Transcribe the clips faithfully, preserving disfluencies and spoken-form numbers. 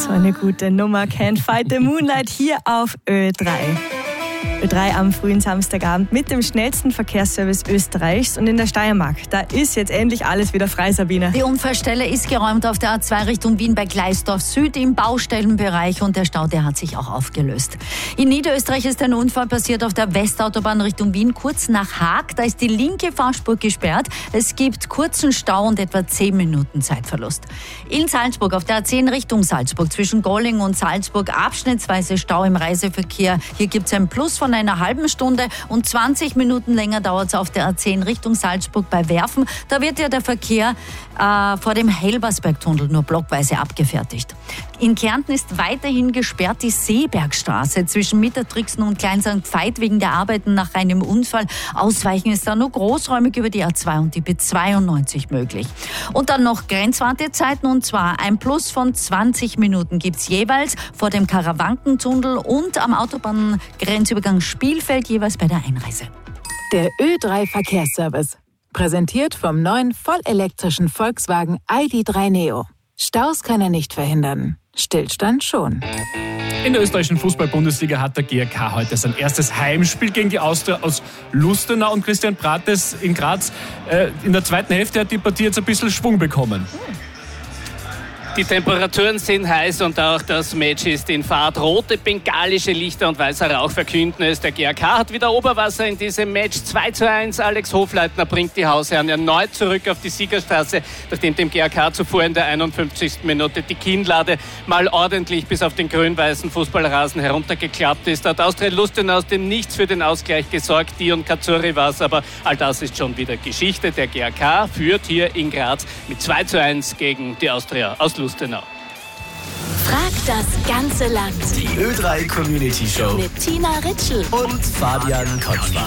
So eine gute Nummer. Can't Fight the Moonlight hier auf Ö drei. Ö drei am frühen Samstagabend mit dem schnellsten Verkehrsservice Österreichs. Und in der Steiermark, da ist jetzt endlich alles wieder frei, Sabine. Die Unfallstelle ist geräumt auf der A zwei Richtung Wien bei Gleisdorf Süd im Baustellenbereich und der Stau, der hat sich auch aufgelöst. In Niederösterreich ist ein Unfall passiert auf der Westautobahn Richtung Wien, kurz nach Haag. Da ist die linke Fahrspur gesperrt. Es gibt kurzen Stau und etwa zehn Minuten Zeitverlust. In Salzburg auf der A zehn Richtung Salzburg zwischen Golling und Salzburg abschnittsweise Stau im Reiseverkehr. Hier gibt es ein Plus von einer halben Stunde und zwanzig Minuten länger dauert es auf der A zehn Richtung Salzburg bei Werfen. Da wird ja der Verkehr äh, vor dem Helbersbergtunnel nur blockweise abgefertigt. In Kärnten ist weiterhin gesperrt die Seebergstraße zwischen Mittertrixen und Klein Sankt Veit wegen der Arbeiten nach einem Unfall. Ausweichen ist da nur großräumig über die A zwei und die B zweiundneunzig möglich. Und dann noch Grenzwartezeiten, und zwar ein Plus von zwanzig Minuten gibt es jeweils vor dem Karawankentunnel und am Autobahngrenzübergang Spielfeld jeweils bei der Einreise. Der Ö drei Verkehrsservice. Präsentiert vom neuen vollelektrischen Volkswagen I D drei Neo. Staus kann er nicht verhindern. Stillstand schon. In der österreichischen Fußball-Bundesliga hat der G A K heute sein erstes Heimspiel gegen die Austria aus Lustenau, und Christian Prates in Graz. Äh, in der zweiten Hälfte hat die Partie jetzt ein bisschen Schwung bekommen. Die Temperaturen sind heiß und auch das Match ist in Fahrt. Rote bengalische Lichter und weißer Rauch verkünden es. Der G A K hat wieder Oberwasser in diesem Match. zwei zu eins. Alex Hofleitner bringt die Hausherren erneut zurück auf die Siegerstraße, nachdem dem G A K zuvor in der einundfünfzigsten Minute die Kinnlade mal ordentlich bis auf den grün-weißen Fußballrasen heruntergeklappt ist. Hat Austria Lustenau aus dem Nichts für den Ausgleich gesorgt. Dion Katsuri war es, aber all das ist schon wieder Geschichte. Der G A K führt hier in Graz mit zwei zu eins gegen die Austria aus Lustenau. Lustenau. Frag das ganze Land. Die Ö drei Community Show Mit Tina Ritschl und Fabian Kotschwar.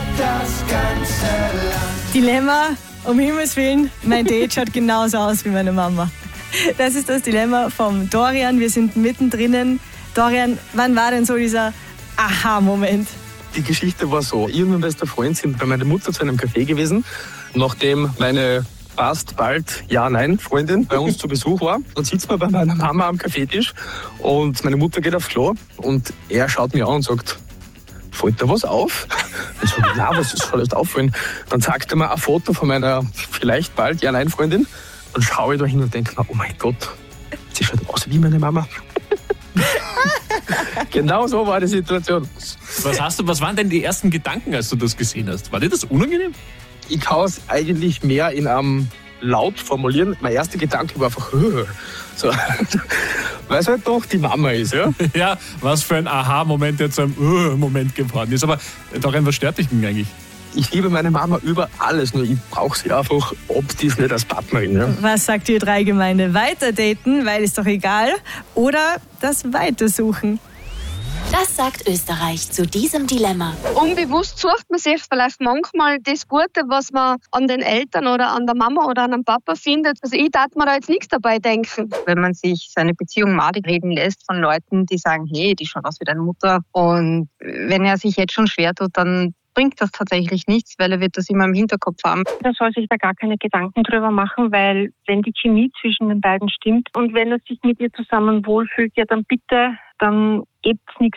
Dilemma, um Himmels Willen, mein Date schaut genauso aus wie meine Mama. Das ist das Dilemma vom Dorian. Wir sind mittendrin. Dorian, wann war denn so dieser Aha-Moment? Die Geschichte war so: Ich und mein bester Freund sind bei meiner Mutter zu einem Café gewesen, nachdem meine fast bald Ja-Nein-Freundin bei uns zu Besuch war. Dann sitzt man bei meiner Mama am Kaffeetisch und meine Mutter geht aufs Klo und er schaut mir an und sagt: Fällt da was auf? Ich sage: Ja, was soll das auffallen? Dann zeigt er mir ein Foto von meiner vielleicht bald Ja-Nein-Freundin. Dann schaue ich da hin und denke mir: Oh mein Gott, sie schaut aus wie meine Mama. Genau so war die Situation. Was, hast du, was waren denn die ersten Gedanken, als du das gesehen hast? War dir das unangenehm? Ich kann es eigentlich mehr in einem Laut formulieren. Mein erster Gedanke war einfach, so, weil es halt doch die Mama ist. Ja, ja, was für ein Aha-Moment jetzt ein Moment geworden ist. Aber Dorian, was stört dich denn eigentlich? Ich liebe meine Mama über alles, nur ich brauche sie einfach optisch nicht als Partnerin. Ja. Was sagt die Ö drei Gemeinde? Weiter daten, weil ist doch egal, oder das Weitersuchen? Das sagt Österreich zu diesem Dilemma. Unbewusst sucht man sich vielleicht manchmal das Gute, was man an den Eltern oder an der Mama oder an dem Papa findet. Also ich darf mir da jetzt nichts dabei denken. Wenn man sich seine Beziehung madig reden lässt von Leuten, die sagen, hey, die schaut aus wie deine Mutter. Und wenn er sich jetzt schon schwer tut, dann bringt das tatsächlich nichts, weil er wird das immer im Hinterkopf haben. Er soll sich da gar keine Gedanken drüber machen, weil wenn die Chemie zwischen den beiden stimmt und wenn er sich mit ihr zusammen wohlfühlt, ja dann bitte, dann gibt's nichts